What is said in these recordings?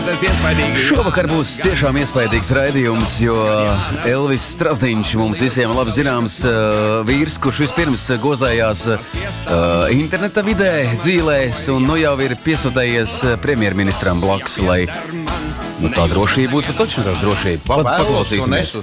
Šovakar būs tiešām iespaidīgs raidījums, jo Elvis Strasdiņš mums visiem labi zināms vīrs, kurš vispirms gozējās interneta vidē, dzīlēs, un nu jau ir piesūtējies premjerministram blakus, lai tā drošība būtu taču drošība. Paklausīsimies.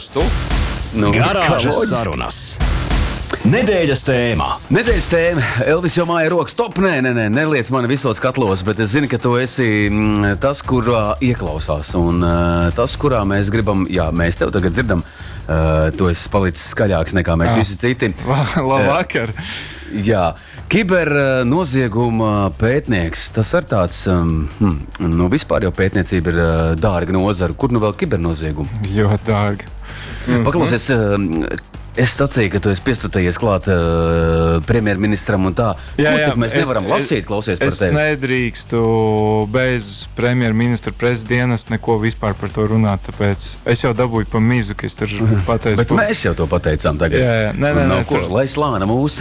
Garāžas sarunas. Nedēļas tēma. Nedēļas tēma. Elvis jau māja rokas top. Neliec mani visos katlos, bet es zinu, ka tu esi tas, kurā ieklausās. Un tas, kurā mēs gribam, mēs tev tagad dzirdam, tu esi palicis skaļāks nekā mēs visi citi. Labvakar. Jā. Kibernozieguma pētnieks, tas ir tāds, vispār jau pētniecība ir dārga nozara. Kur nu vēl kibernozieguma? Ļoti dārga. Paklausies, es sacīju, ka tu esi piestutējies klāt premjerministram un tā. Jā, mēs nevaram lasīt, klausies par tevi. Es nedrīkstu bez premjerministra prezidienas neko vispār par to runāt, tāpēc es jau dabūju pa mizu, ka es tur pateicu. Bet mēs jau to pateicām tagad. Jā. Nē, lai slāna mūs.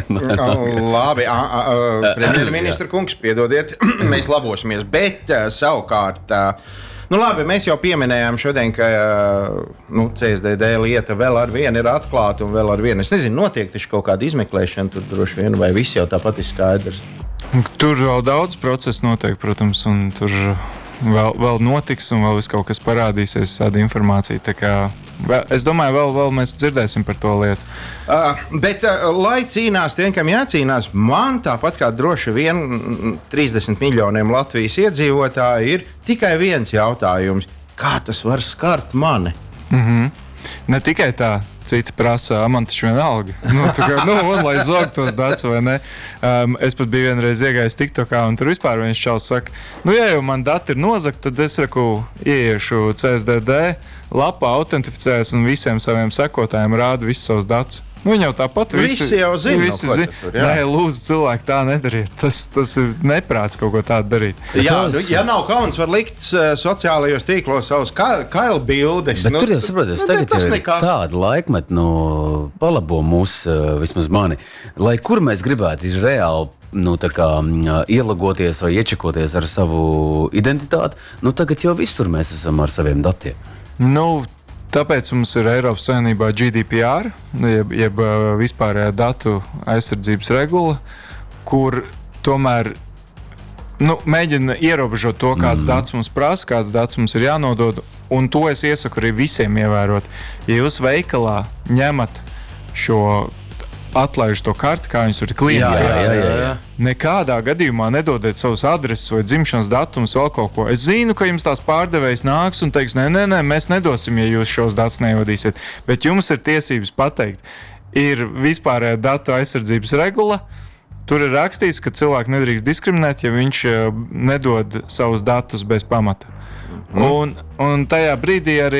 Labi, premjerministra kungs, piedodiet, mēs labosimies, bet savukārt... labi, mēs jau pieminējām šodien, ka CSDD lieta vēl ar vienu ir atklāta un vēl ar vienu. Es nezinu, notiek taču kaut kāda izmeklēšana tur droši vien, vai viss jau tāpat ir skaidrs? Tur vēl daudz procesu notiek, protams, un tur vēl notiks un vēl viss kaut kas parādīsies, tāda informācija. Tā kā, es domāju, vēl mēs dzirdēsim par to lietu. Bet, lai cīnās tiem, kam jācīnās, man tāpat kā droši vien 30 miljoniem Latvijas iedzīvotāji ir tikai viens jautājums. Kā tas var skart mani? Ne tikai tā. Citi prasa, man taču vienalga. Un lai zog tos datus, vai ne? Es pat biju vienreiz iegājis TikTokā, un tur vispār viens čals saka, ja jau man dati ir nozagt, tad es ieiešu CSDD, lapā autentificēs un visiem saviem sekotājiem rādu visus savus datus. Viņi jau tāpat visi jau zina, Nē, lūdzu, cilvēki tā nedariet. Tas ir neprāts kaut ko tādu darīt. Jā, ja nav kauns, var likt sociālajos tīklos savus kailu bildes. Bet tur jau saproties, tagad jau ir tāda laikmet, palabo mūs, vismaz mani, lai kur mēs gribētu ir reāli ielagoties vai iečekoties ar savu identitāti, tagad jau visur mēs esam ar saviem datiem. Tāpēc mums ir Eiropas Savienībā GDPR, jeb vispārējā datu aizsardzības regula, kur tomēr mēģina ierobežot to, kāds dats mums prasa, kāds dats mums ir jānodod, un to es iesaku arī visiem ievērot. Ja jūs veikalā ņemat atlaiž to karti, kā viņus ir klienti. Nekādā gadījumā nedodiet savus adreses vai dzimšanas datumus, vēl kaut ko. Es zinu, ka jums tās pārdevējs nāks un teiks, nē, mēs nedosim, ja jūs šos datus neievadīsiet. Bet jums ir tiesības pateikt, ir vispārējā datu aizsardzības regula. Tur ir rakstīts, ka cilvēki nedrīkst diskriminēt, ja viņš nedod savus datus bez pamata. Un tajā brīdī arī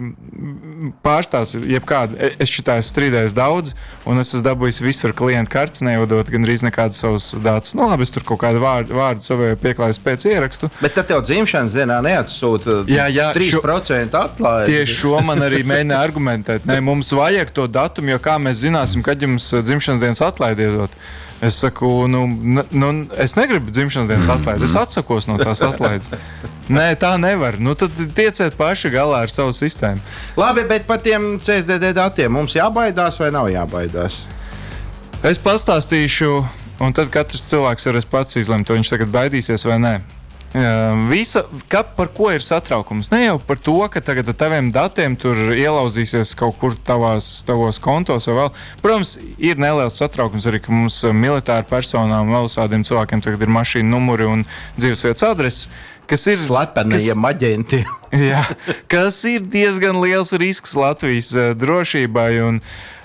pārstās jebkādu, es šitā strīdējos daudz, un es esmu dabūjis visur klientu kartes, nejodot gandrīz nekādus savus datus. Labi, es tur kaut kādu vārdu savai pieklājas pēc ierakstu. Bet tad tev dzimšanas dienā neatsūta 3% atlaidi. Tieši šo man arī mēģina argumentēt. Nē, mums vajag to datumu, jo kā mēs zināsim, kad jums dzimšanas dienas atlaidi iedot. Es saku, es negribu dzimšanas dienas atlaidi, es atsakos no tās atlaides. Nē, tā nevar. Tad tieciet paši galā ar savu sistēmu. Labi, bet par tiem CSDD datiem mums jābaidās vai nav jābaidās? Es pastāstīšu, un tad katrs cilvēks varēs pats izlemt, vai viņš tagad baidīsies vai nē. Par ko ir satraukums? Ne jau par to, ka tagad ar taviem datiem tur ielauzīsies kaut kur tavos kontos vai vēl. Protams, ir neliels satraukums arī, ka mums militāri personām vēl sādiem cilvēkiem tagad ir mašīna numuri un dzīvesvietas adreses, kas ir slepenajiem aģentiem. Jā, kas ir diezgan liels risks Latvijas drošībai un